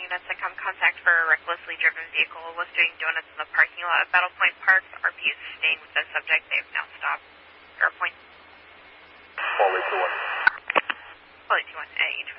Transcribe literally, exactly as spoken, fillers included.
units to come contact for a recklessly driven vehicle was doing donuts in the parking lot at Battle Point Park. R P is staying with the subject. They have now stopped. Airpoint. Foley two one. Foley two one. H